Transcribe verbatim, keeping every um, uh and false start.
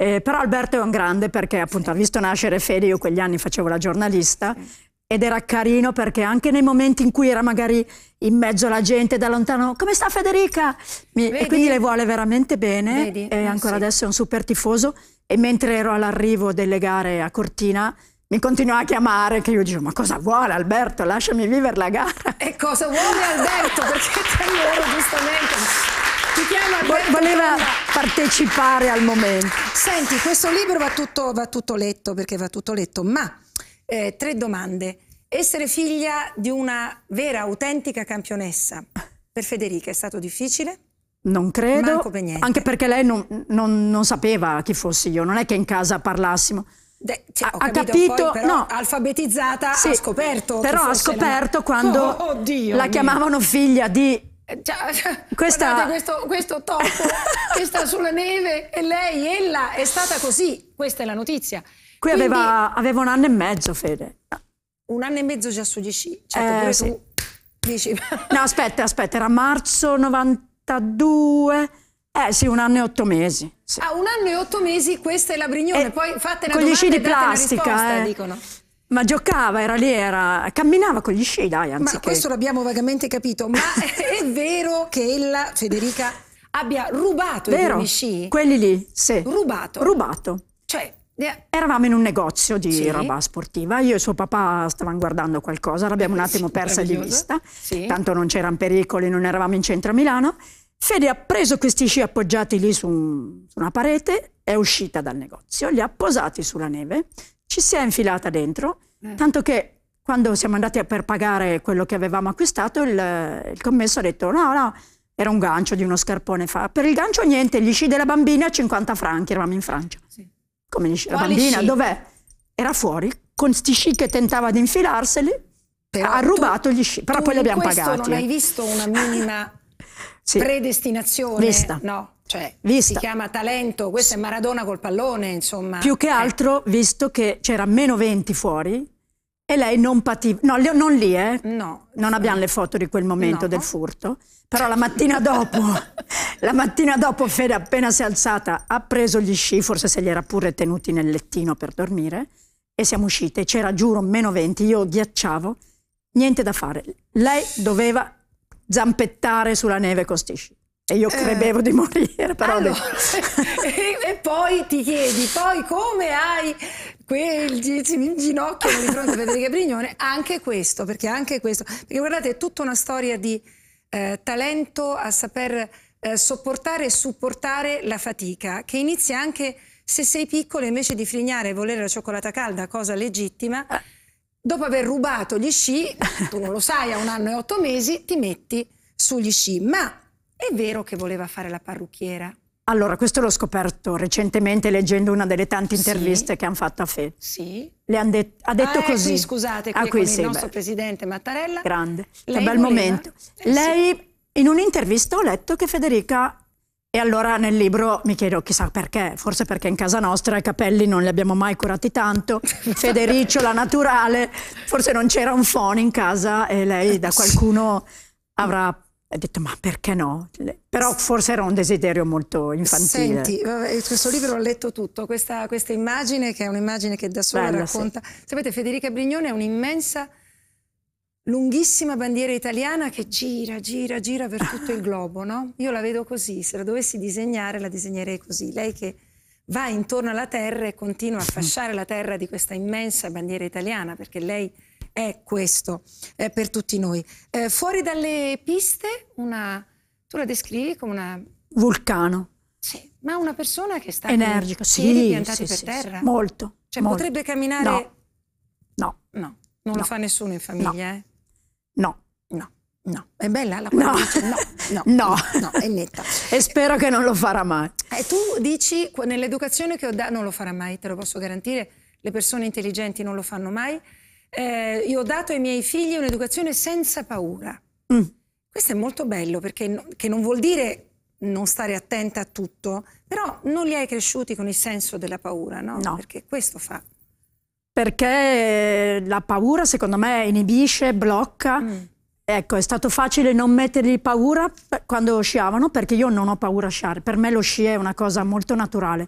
Eh, però Alberto è un grande perché appunto sì. ha visto nascere Fede, io quegli anni facevo la giornalista sì. ed era carino perché anche nei momenti in cui era magari in mezzo alla gente da lontano, come sta Federica? Mi, e quindi le vuole veramente bene. Vedi? E ancora sì. adesso è un super tifoso, e mentre ero all'arrivo delle gare a Cortina mi continuava a chiamare, che io dicevo, ma cosa vuole Alberto? Lasciami vivere la gara. E cosa vuole Alberto? Perché te loro giustamente... Ti chiama Alberto Voleva Tonda. partecipare al momento. Senti, questo libro va tutto, va tutto letto, perché va tutto letto, ma eh, tre domande. Essere figlia di una vera, autentica campionessa, per Federica è stato difficile? Non credo, Manco per niente. Anche perché lei non, non, non sapeva chi fossi io, non è che in casa parlassimo. De, cioè, ha, ho capito, ha capito, poi, però, no, alfabetizzata sì, ha scoperto. Però ha scoperto la... quando oh, oddio, la mio. chiamavano figlia di... Cioè, Questa... Guardate questo, questo topo che sta sulla neve, e lei, ella è stata così, questa è la notizia. Qui Quindi, aveva, aveva un anno e mezzo, Fede. Un anno e mezzo già sugli sci, certo, eh, pure sì. tu dici... No, aspetta, aspetta, era marzo novantadue, eh sì, un anno e otto mesi. Sì. Ah, un anno e otto mesi, questa è la Brignone, e poi fate una con gli sci di plastica, risposta, eh. dicono. Ma giocava, era lì, era... camminava con gli sci, dai, anziché... Ma questo l'abbiamo vagamente capito, ma è vero che ella, Federica, abbia rubato vero, i sci? Quelli lì, sì. Rubato? Rubato. Cioè... Eravamo in un negozio di sì. roba sportiva, io e suo papà stavamo guardando qualcosa, l'abbiamo un attimo persa di vista, sì. tanto non c'erano pericoli, non eravamo in centro a Milano. Fede ha preso questi sci appoggiati lì su, un, su una parete, è uscita dal negozio, li ha posati sulla neve, ci si è infilata dentro, eh. tanto che quando siamo andati per pagare quello che avevamo acquistato, il, il commesso ha detto no, no, era un gancio di uno scarpone, fa per il gancio niente, gli sci della bambina cinquanta franchi, eravamo in Francia. Sì. Come gli sci, la bambina, dov'è? Era fuori, con sti sci che tentava di infilarseli, però ha rubato tu, gli sci, però poi li abbiamo pagati. Non eh. hai visto una minima sì. predestinazione? Vista. No, cioè Vista. si chiama talento, questo è Maradona col pallone, insomma. Più che altro, eh. visto che c'era meno venti fuori e lei non pativa, no, non lì, eh. No. Non no. abbiamo le foto di quel momento no. del furto. Però la mattina dopo, la mattina dopo Fede appena si è alzata ha preso gli sci, forse se li era pure tenuti nel lettino per dormire, e siamo uscite, c'era giuro meno venti, io ghiacciavo, niente da fare. Lei doveva zampettare sulla neve con sti sci. E io credevo eh, di morire, però... Allora, e, e poi ti chiedi, poi come hai quel ginocchio di fronte a Federica Brignone? Anche questo, perché anche questo, perché guardate, è tutta una storia di eh, talento a saper eh, sopportare e supportare la fatica, che inizia anche se sei piccolo, invece di frignare e volere la cioccolata calda, cosa legittima, dopo aver rubato gli sci, tu non lo sai, a un anno e otto mesi, ti metti sugli sci, ma... È vero che voleva fare la parrucchiera? Allora, questo l'ho scoperto recentemente leggendo una delle tante interviste sì. che hanno fatto a Fede. Sì. Le han det ha detto ah, così. Qui, scusate, qui, ah, qui con sì, il nostro beh. presidente Mattarella. Grande. Lei che bel voleva? momento. Eh, Lei, sì. in un'intervista ho letto che Federica... E allora nel libro mi chiedo chissà perché, forse perché in casa nostra i capelli non li abbiamo mai curati tanto, Federico la naturale, forse non c'era un phon in casa e lei da qualcuno avrà... Ha detto ma perché no? Però forse era un desiderio molto infantile. Senti, questo libro ho letto tutto, questa, questa immagine che è un'immagine che da sola Bella, racconta. Sì. Sapete, Federica Brignone è un'immensa, lunghissima bandiera italiana che gira, gira, gira per tutto il globo, no? Io la vedo così, se la dovessi disegnare la disegnerei così. Lei che va intorno alla terra e continua a fasciare la terra di questa immensa bandiera italiana, perché lei... è questo eh, per tutti noi. Eh, fuori dalle piste, una, tu la descrivi come una... Vulcano. Sì, ma una persona che sta energica, sì, piedi piantati sì, per sì, terra. Sì, molto. Cioè molto. potrebbe camminare... No, no. No, non no. lo fa nessuno in famiglia, no. eh? No. No, no. È bella la no. dice no, no, no. no, è netta. E spero che non lo farà mai. E tu dici, nell'educazione che ho dato, non lo farà mai, te lo posso garantire, le persone intelligenti non lo fanno mai. Eh, io ho dato ai miei figli un'educazione senza paura. Mm. Questo è molto bello perché no, che non vuol dire non stare attenta a tutto, però non li hai cresciuti con il senso della paura, no? No. Perché questo fa. Perché la paura secondo me inibisce, blocca. Mm. Ecco, è stato facile non mettergli paura quando sciavano perché io non ho paura a sciare. Per me lo sci è una cosa molto naturale.